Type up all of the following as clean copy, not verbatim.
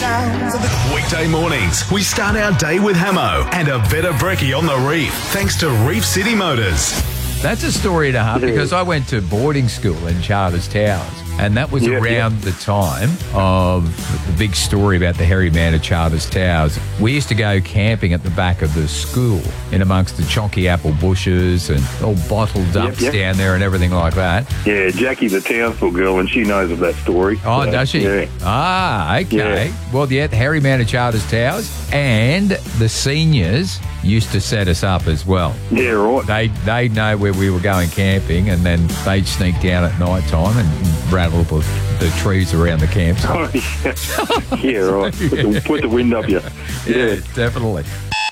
Weekday mornings, we start our day with Hamo and a bit of brekkie on the reef, thanks to Reef City Motors. That's a story and a half because I went to boarding school in Charters Towers, and that was around the time of the big story about the hairy man at Charters Towers. We used to go camping at the back of the school in amongst the chonky apple bushes and all bottle dumps down there and everything like that. Yeah, Jackie, the Townsville girl, and she knows of that story. Oh, does she? Yeah. Ah, okay. Yeah. Well, the hairy man at Charters Towers and the seniors used to set us up as well. Yeah, right. They'd know where we were going camping, and then they'd sneak down at night time and rattle up the trees around the campsite. Oh, yeah. Right. Put the wind up you. Yeah, definitely.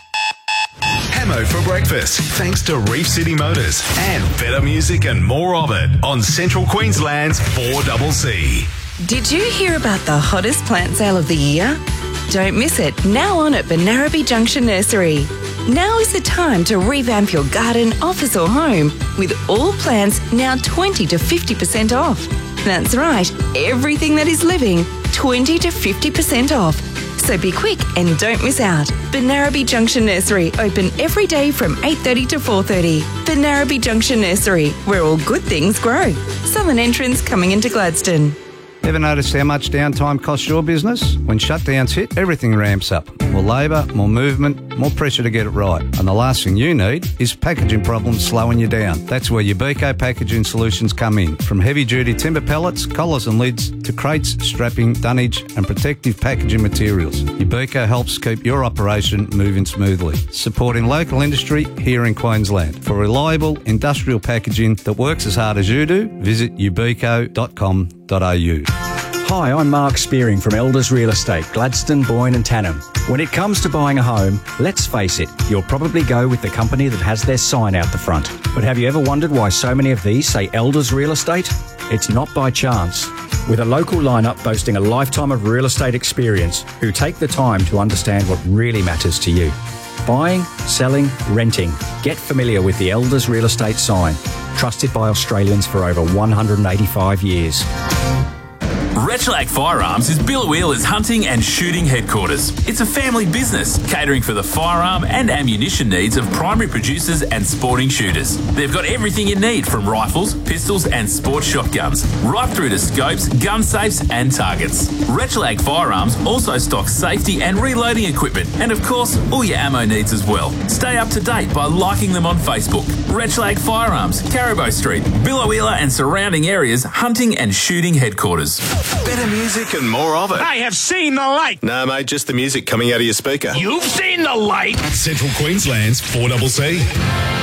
Hamo for breakfast, thanks to Reef City Motors and better music and more of it on Central Queensland's 4CC. Did you hear about the hottest plant sale of the year? Don't miss it, now on at Benarabi Junction Nursery. Now is the time to revamp your garden, office or home with all plants now 20 to 50% off. That's right, everything that is living, 20 to 50% off. So be quick and don't miss out. Benarabi Junction Nursery, open every day from 8:30 to 4:30. Benarabi Junction Nursery, where all good things grow. Southern entrance coming into Gladstone. Ever noticed how much downtime costs your business? When shutdowns hit, everything ramps up. More labour, more movement, more pressure to get it right. And the last thing you need is packaging problems slowing you down. That's where Yubico Packaging Solutions come in. From heavy-duty timber pallets, collars and lids, to crates, strapping, dunnage and protective packaging materials, Yubico helps keep your operation moving smoothly. Supporting local industry here in Queensland. For reliable industrial packaging that works as hard as you do, visit yubico.com.au. Hi, I'm Mark Spearing from Elders Real Estate, Gladstone, Boyne and Tannum. When it comes to buying a home, let's face it, you'll probably go with the company that has their sign out the front. But have you ever wondered why so many of these say Elders Real Estate? It's not by chance. With a local lineup boasting a lifetime of real estate experience who take the time to understand what really matters to you. Buying, selling, renting. Get familiar with the Elders Real Estate sign. Trusted by Australians for over 185 years. Retulac Firearms is Billawheeler's hunting and shooting headquarters. It's a family business, catering for the firearm and ammunition needs of primary producers and sporting shooters. They've got everything you need from rifles, pistols and sport shotguns, right through to scopes, gun safes and targets. Retulac Firearms also stocks safety and reloading equipment and of course all your ammo needs as well. Stay up to date by liking them on Facebook. Retulac Firearms, Caribou Street, Billawheeler and surrounding areas hunting and shooting headquarters. Better music and more of it. I have seen the light. No, mate, just the music coming out of your speaker. You've seen the light. Central Queensland's 4CC.